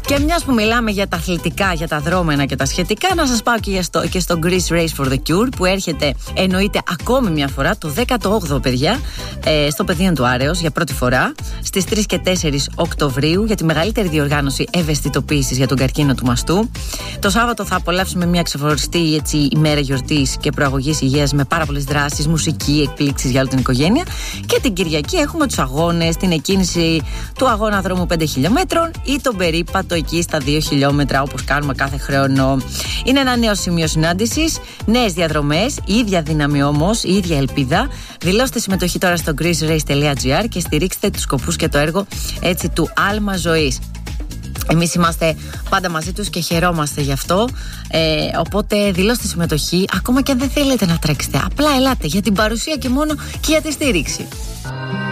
Και μιας που μιλάμε για τα αθλητικά, για τα δρόμενα και τα σχετικά, να σας πάω και στο Greece Race for the Cure, που έρχεται, εννοείται, ακόμη μια φορά, το 18ο, παιδιά, στο Πεδίο του Άρεως για πρώτη φορά, στις 3 και 4 Οκτωβρίου, για τη μεγαλύτερη διοργάνωση ευαισθητοποίησης για τον καρκίνο του μαστού. Το Σάββατο θα απολαύσουμε μια ξεχωριστή ημέρα γιορτής και προαγωγής υγείας με πάρα πολλές δράσεις, μουσική, εκπλήξεις για όλη την οικογένεια. Και την Κυριακή έχουμε τους αγώνες, την εκκίνηση του αγώνα δρόμου 5 χιλιόμετρων ή τον περίπατο εκεί στα 2 χιλιόμετρα, όπως κάνουμε κάθε χρόνο. Είναι ένα νέο σημείο συνάντησης, νέες διαδρομές, η ίδια δύναμη όμως, η ίδια ελπίδα. Δηλώστε συμμετοχή τώρα στο greecerace.gr και στηρίξτε τους σκοπούς και το έργο έτσι του άλμα ζωής. Εμείς είμαστε πάντα μαζί τους και χαιρόμαστε γι' αυτό. Οπότε δηλώστε συμμετοχή, ακόμα και αν δεν θέλετε να τρέξετε. Απλά ελάτε για την παρουσία και μόνο και για τη στήριξη.